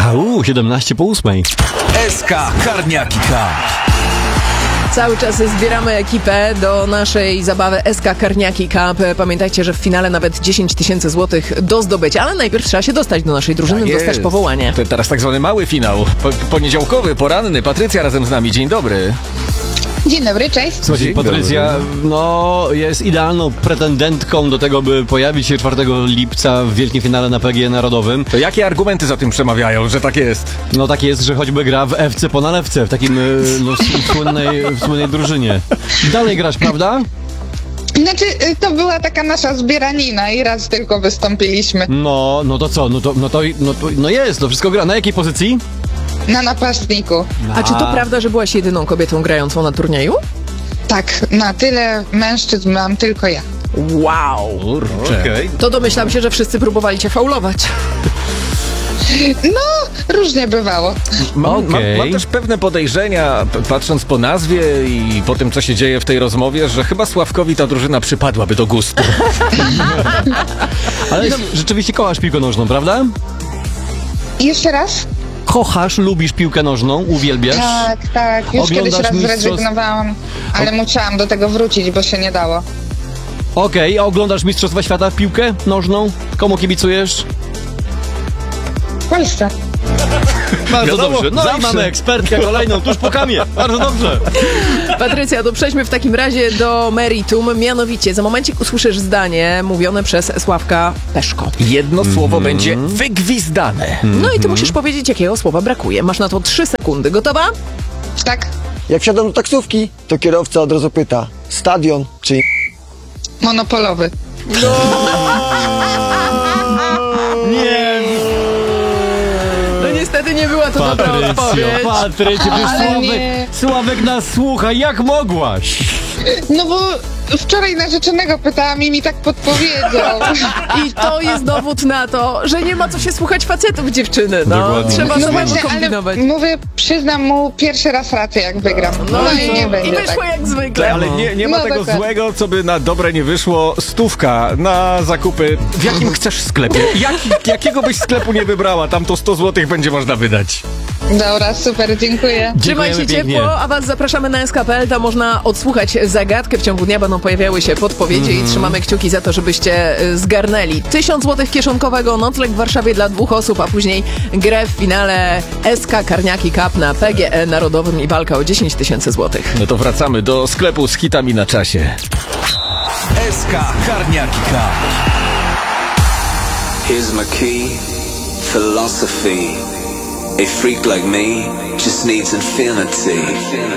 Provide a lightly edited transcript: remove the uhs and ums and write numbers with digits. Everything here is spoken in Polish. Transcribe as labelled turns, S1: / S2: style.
S1: 17:08.
S2: SK Karniaki Cup.
S3: Cały czas zbieramy ekipę do naszej zabawy SK Karniaki Cup. Pamiętajcie, że w finale nawet 10 000 złotych do zdobycia, ale najpierw trzeba się dostać do naszej drużyny,
S2: Tak
S3: dostać
S2: jest.
S3: powołanie.
S2: Teraz tak zwany mały finał. Poniedziałkowy, poranny. Patrycja razem z nami. Dzień dobry.
S4: Dzień dobry, cześć.
S1: Słuchajcie,
S2: Dzień
S1: Patrycja, jest idealną pretendentką do tego, by pojawić się 4 lipca w wielkim finale na PGE Narodowym.
S2: To jakie argumenty za tym przemawiają, że tak jest?
S1: No tak jest, że choćby gra w FC po nalewce, w takim słynnej drużynie. Dalej grasz, prawda?
S4: Znaczy, to była taka nasza zbieranina i raz tylko wystąpiliśmy
S1: No to co? No jest, to wszystko gra. Na jakiej pozycji?
S4: na napastniku.
S3: A czy to prawda, że byłaś jedyną kobietą grającą na turnieju?
S4: Tak, na tyle mężczyzn mam tylko ja.
S3: Wow!
S2: Kurczę.
S1: Okej.
S3: To domyślam się, że wszyscy próbowali cię faulować.
S4: No, różnie bywało.
S2: Mam
S1: Okej.
S2: też pewne podejrzenia, patrząc po nazwie i po tym, co się dzieje w tej rozmowie, że chyba Sławkowi ta drużyna przypadłaby do gustu.
S1: Ale rzeczywiście kochasz piłkę nożną, prawda?
S4: Jeszcze raz?
S1: Kochasz, lubisz piłkę nożną, uwielbiasz?
S4: Tak. Już
S1: Oglądasz
S4: kiedyś raz
S1: mistrzostw-
S4: zrezygnowałam, ale musiałam do tego wrócić, bo się nie dało.
S1: Okej, a oglądasz Mistrzostwa Świata w piłkę nożną? Komu kibicujesz?
S4: W Polsce.
S1: Bardzo
S2: Wiadomo,
S1: dobrze. No i
S2: zawsze.
S1: mamy ekspertkę kolejną tuż po kamie. Bardzo dobrze.
S3: Patrycja, to przejdźmy w takim razie do meritum. Mianowicie, za momencik usłyszysz zdanie mówione przez Sławka Peszko.
S2: Jedno słowo będzie wygwizdane.
S3: No i ty musisz powiedzieć, jakiego słowa brakuje. Masz na to 3 sekundy. Gotowa?
S4: Tak,
S5: Jak wsiadam do taksówki, to kierowca od razu pyta: stadion czy...
S4: monopolowy.
S1: Nie,
S3: No niestety nie była to dobra odpowiedź.
S1: Patrycja, przecież
S4: Ale nie.
S1: Sławek nas słucha. Jak mogłaś?
S4: No bo wczoraj narzeczonego pytałam i mi tak podpowiedział.
S3: I to jest dowód na to, że nie ma co się słuchać facetów, dziewczyny. No,
S1: Dokładnie.
S3: trzeba
S4: No
S3: samemu
S4: właśnie, ale
S3: kombinować.
S4: mówię, przyznam mu pierwszy raz rację, jak wygram. No i nie
S3: I
S4: będzie
S3: wyszło
S4: tak.
S3: jak zwykle.
S2: Ale nie ma
S4: No,
S2: tego
S4: dokładnie.
S2: złego, co by na dobre nie wyszło. 100 na zakupy. W jakim chcesz sklepie? Jakiego byś sklepu nie wybrała? Tam to 100 zł będzie można wydać.
S4: Dobra, super, dziękuję.
S3: Trzymaj się
S1: Dziękujemy pięknie.
S3: ciepło, a was zapraszamy na SK.pl, tam można odsłuchać zagadkę. W ciągu dnia będą pojawiały się podpowiedzi i trzymamy kciuki za to, żebyście zgarnęli 1000 zł kieszonkowego, nocleg w Warszawie dla 2 osób, a później grę w finale SK Karniaki Cup na PGE Narodowym i walka o 10 000 zł.
S2: No to wracamy do sklepu z hitami na czasie. SK Karniaki Cup.
S6: Here's my key, philosophy. A freak like me just needs infinity.